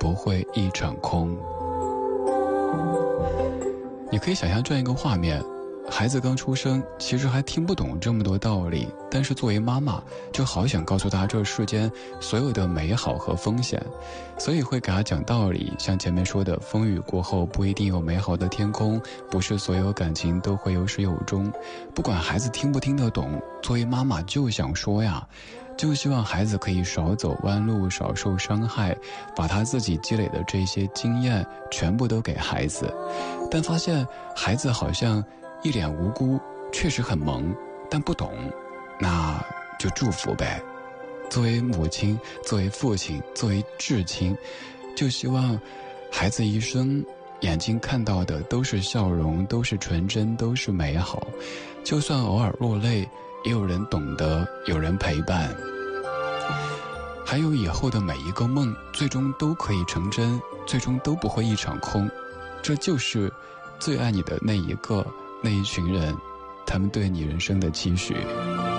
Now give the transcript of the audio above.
不会一场空。你可以想象这样一个画面，孩子刚出生，其实还听不懂这么多道理，但是作为妈妈就好想告诉他这世间所有的美好和风险，所以会给他讲道理，像前面说的，风雨过后不一定有美好的天空，不是所有感情都会有始有终。不管孩子听不听得懂，作为妈妈就想说呀，就希望孩子可以少走弯路，少受伤害，把他自己积累的这些经验全部都给孩子。但发现孩子好像一脸无辜，确实很萌，但不懂，那就祝福呗。作为母亲，作为父亲，作为至亲，就希望孩子一生眼睛看到的都是笑容，都是纯真，都是美好。就算偶尔落泪，也有人懂得，有人陪伴。还有以后的每一个梦，最终都可以成真，最终都不会一场空。这就是最爱你的那一个，那一群人，他们对你人生的期许。